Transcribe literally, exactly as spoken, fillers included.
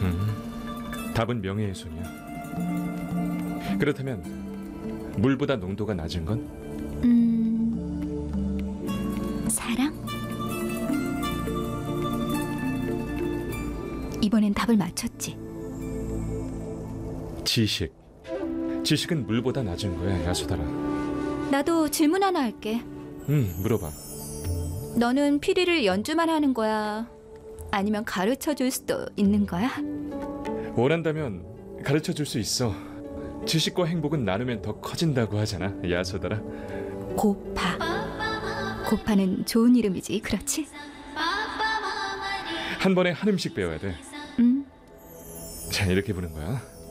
음, 답은 명예의 손이야. 그렇다면 물보다 농도가 낮은 건? 음... 사랑? 이번엔 답을 맞췄지. 지식. 지식은 물보다 낮은 거야, 야수달아. 나도 질문 하나 할게. 응, 물어봐. 너는 피리를 연주만 하는 거야? 아니면 가르쳐 줄 수도 있는 거야? 원한다면 가르쳐 줄 수 있어. 지식과 행복은 나누면 더 커진다고 하잖아, 야수달아. 고파. 고파는 좋은 이름이지, 그렇지? 한 번에 한 음씩 배워야 돼. 응. 자, 이렇게 부는 거야.